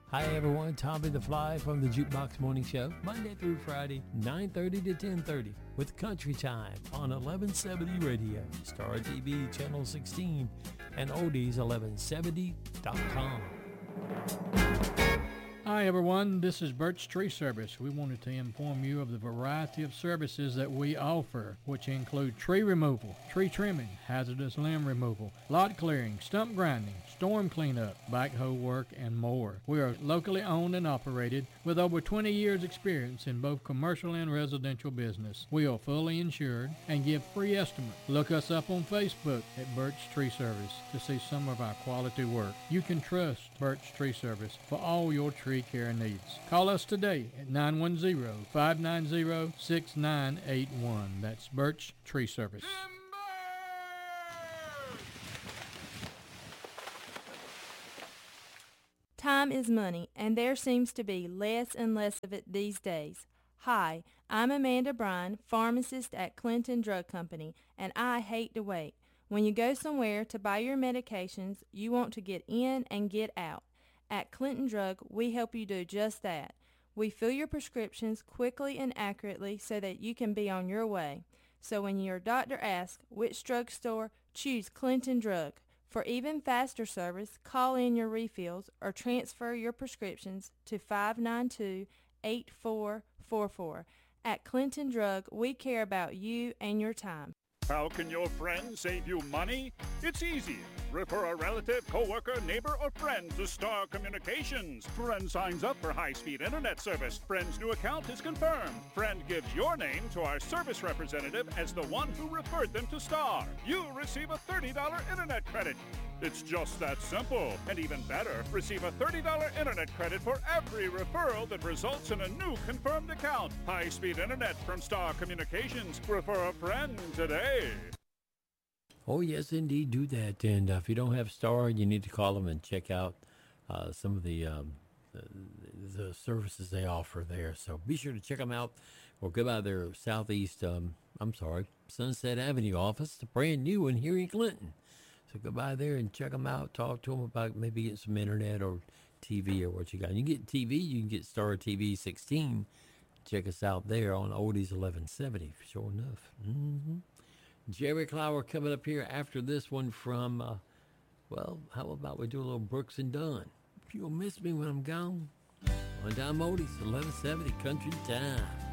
Hi everyone, Tommy the Fly from the Jukebox Morning Show, Monday through Friday, 9:30 to 10:30, with Country Time on 1170 Radio, Star TV Channel 16, and oldies1170.com. Hi everyone, this is Birch Tree Service. We wanted to inform you of the variety of services that we offer, which include tree removal, tree trimming, hazardous limb removal, lot clearing, stump grinding, storm cleanup, backhoe work, and more. We are locally owned and operated with over 20 years experience in both commercial and residential business. We are fully insured and give free estimates. Look us up on Facebook at Birch Tree Service to see some of our quality work. You can trust Birch Tree Service for all your tree care needs. Call us today at 910-590-6981. That's Birch Tree Service. Time is money, and there seems to be less and less of it these days. Hi, I'm Amanda Bryan, pharmacist at Clinton Drug Company, and I hate to wait. When you go somewhere to buy your medications, you want to get in and get out. At Clinton Drug, we help you do just that. We fill your prescriptions quickly and accurately so that you can be on your way. So when your doctor asks which drugstore, choose Clinton Drug. For even faster service, call in your refills or transfer your prescriptions to 592-8444. At Clinton Drug, we care about you and your time. How can your friend save you money? It's easy. Refer a relative, coworker, neighbor, or friend to Star Communications. Friend signs up for high-speed internet service. Friend's new account is confirmed. Friend gives your name to our service representative as the one who referred them to Star. You'll receive a $30 internet credit. It's just that simple. And even better, receive a $30 internet credit for every referral that results in a new confirmed account. High-speed internet from Star Communications. Refer a friend today. Oh, yes, indeed, do that. And if you don't have Star, you need to call them and check out some of the services they offer there. So be sure to check them out or go by their Sunset Avenue office, the brand new one here in Clinton. So go by there and check them out, talk to them about maybe getting some internet or TV or what you got. You can get TV, you can get Star TV 16. Check us out there on Oldies 1170, sure enough. Mm-hmm. Jerry Clower coming up here after this one from, how about we do a little Brooks and Dunn? If you'll miss me when I'm gone, on Dime Oldies, 1170 Country Time.